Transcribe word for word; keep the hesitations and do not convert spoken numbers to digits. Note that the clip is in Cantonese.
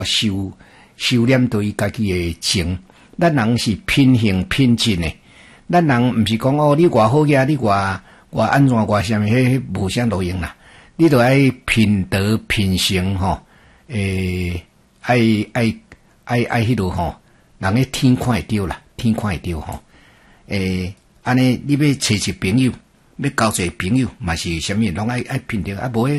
收收敛对于家己诶情。咱人是品行品质诶，咱人毋是讲哦，你偌好嘢，你偌偌安怎偌啥物，迄无啥路用啦。你著爱品德品行吼，诶，爱爱爱爱迄落吼，人诶天看会着啦，天看会着吼。诶，安尼你要找一朋友，要交一个朋友，嘛是啥物，拢爱爱品德，啊无迄